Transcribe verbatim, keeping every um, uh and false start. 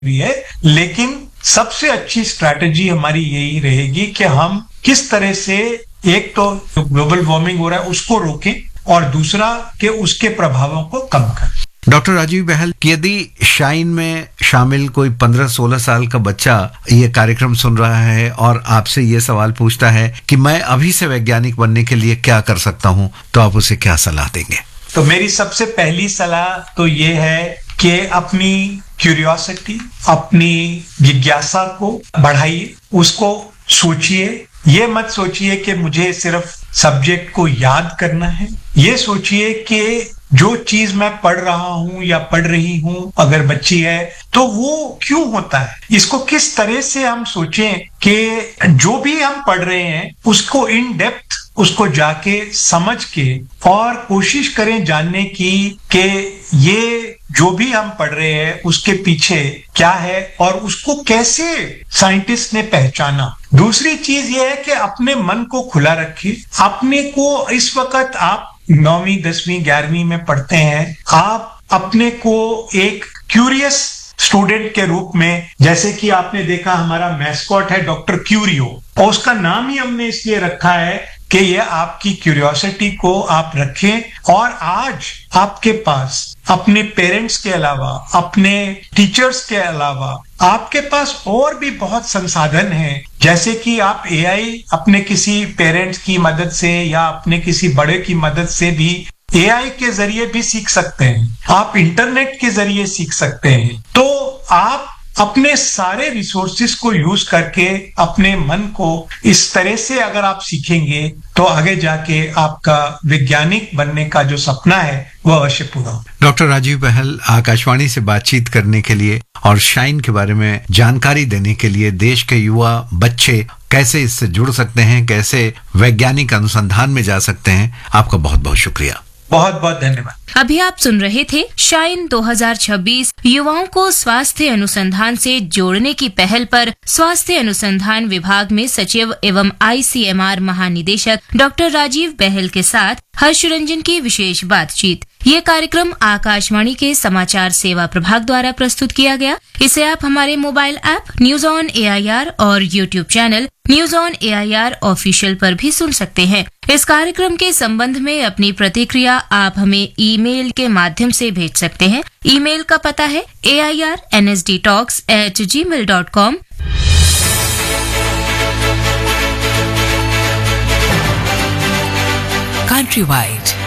भी है, लेकिन सबसे अच्छी स्ट्रैटेजी हमारी यही रहेगी कि हम किस तरह से एक तो ग्लोबल वार्मिंग हो रहा है उसको रोकें और दूसरा कि उसके प्रभावों को कम करें। डॉक्टर राजीव बहल, यदि शाइन में शामिल कोई पंद्रह सोलह साल का बच्चा ये कार्यक्रम सुन रहा है और आपसे ये सवाल पूछता है कि मैं अभी से वैज्ञानिक बनने के लिए क्या कर सकता हूं, तो आप उसे क्या सलाह देंगे? तो मेरी सबसे पहली सलाह तो ये है कि अपनी क्यूरियोसिटी, अपनी जिज्ञासा को बढ़ाइए, उसको सोचिए। ये मत सोचिए कि मुझे सिर्फ सब्जेक्ट को याद करना है, ये सोचिए कि जो चीज मैं पढ़ रहा हूं या पढ़ रही हूं, अगर बच्ची है तो वो क्यों होता है, इसको किस तरह से हम सोचें कि जो भी हम पढ़ रहे हैं उसको इन डेप्थ उसको जाके समझ के और कोशिश करें जानने की कि ये जो भी हम पढ़ रहे हैं उसके पीछे क्या है और उसको कैसे साइंटिस्ट ने पहचाना। दूसरी चीज ये है कि अपने मन को खुला रखिए। अपने को इस वक्त आप नौवीं दसवीं ग्यारहवीं में पढ़ते हैं, आप अपने को एक क्यूरियस स्टूडेंट के रूप में, जैसे कि आपने देखा हमारा मैस्कॉट है डॉक्टर क्यूरियो, और उसका नाम ही हमने इसलिए रखा है कि ये आपकी क्यूरियोसिटी को आप रखें। और आज आपके पास अपने पेरेंट्स के अलावा, अपने टीचर्स के अलावा आपके पास और भी बहुत संसाधन हैं, जैसे कि आप एआई अपने किसी पेरेंट्स की मदद से या अपने किसी बड़े की मदद से भी एआई के जरिए भी सीख सकते हैं, आप इंटरनेट के जरिए सीख सकते हैं। तो आप अपने सारे रिसोर्सेज को यूज करके अपने मन को इस तरह से अगर आप सीखेंगे तो आगे जाके आपका वैज्ञानिक बनने का जो सपना है वह अवश्य पूरा हो। डॉक्टर राजीव बहल, आकाशवाणी से बातचीत करने के लिए और शाइन के बारे में जानकारी देने के लिए, देश के युवा बच्चे कैसे इससे जुड़ सकते हैं, कैसे वैज्ञानिक अनुसंधान में जा सकते हैं, आपका बहुत बहुत शुक्रिया। बहुत बहुत धन्यवाद। अभी आप सुन रहे थे शाइन दो हज़ार छब्बीस युवाओं को स्वास्थ्य अनुसंधान से जोड़ने की पहल पर स्वास्थ्य अनुसंधान विभाग में सचिव एवं आईसीएमआर महानिदेशक डॉक्टर राजीव बहल के साथ हर्षरंजन की विशेष बातचीत। ये कार्यक्रम आकाशवाणी के समाचार सेवा प्रभाग द्वारा प्रस्तुत किया गया। इसे आप हमारे mobile app news on AIR और YouTube channel news on AIR official पर भी सुन सकते हैं। इस कार्यक्रम के संबंध में अपनी प्रतिक्रिया आप हमें ईमेल के माध्यम से भेज सकते हैं। ईमेल का पता है ए I R N S D talks eight ji mail dot com. Countrywide